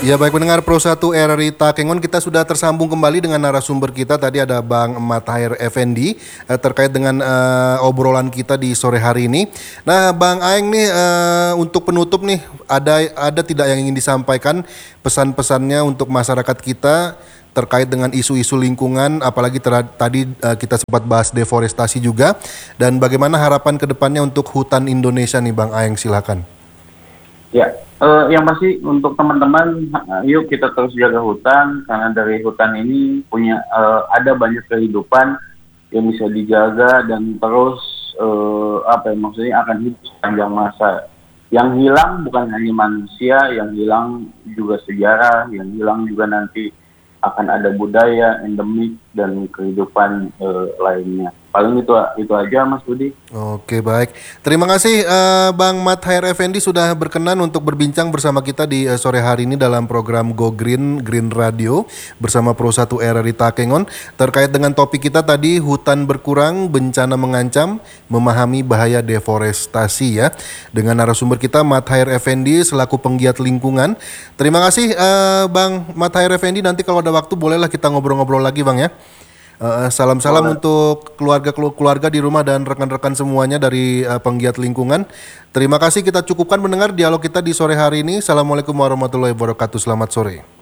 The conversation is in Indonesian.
Ya baik pendengar Pro 1 RRI Takengon, kita sudah tersambung kembali dengan narasumber kita. Tadi ada Bang Mathair Effendi terkait dengan obrolan kita di sore hari ini. Nah Bang Aeng nih untuk penutup nih ada tidak yang ingin disampaikan pesan-pesannya untuk masyarakat kita terkait dengan isu-isu lingkungan, apalagi tadi kita sempat bahas deforestasi juga, dan bagaimana harapan kedepannya untuk hutan Indonesia nih Bang Aeng, silakan. Ya, yang pasti untuk teman-teman, yuk kita terus jaga hutan, karena dari hutan ini ada banyak kehidupan yang bisa dijaga dan terus maksudnya akan hidup sepanjang masa. Yang hilang bukan hanya manusia, yang hilang juga sejarah, yang hilang juga nanti akan ada budaya endemik dan kehidupan lainnya. Paling itu aja Mas Budi. Oke baik, terima kasih Bang Mathair Effendi sudah berkenan untuk berbincang bersama kita di sore hari ini dalam program Go Green Radio bersama Pro 1 RRI Takengon terkait dengan topik kita tadi, hutan berkurang, bencana mengancam, memahami bahaya deforestasi ya, dengan narasumber kita Mathair Effendi selaku penggiat lingkungan. Terima kasih Bang Mathair Effendi, nanti kalau ada waktu bolehlah kita ngobrol-ngobrol lagi Bang ya. Salam-salam untuk keluarga di rumah dan rekan-rekan semuanya dari penggiat lingkungan. Terima kasih, kita cukupkan mendengar dialog kita di sore hari ini. Assalamualaikum warahmatullahi wabarakatuh. Selamat sore.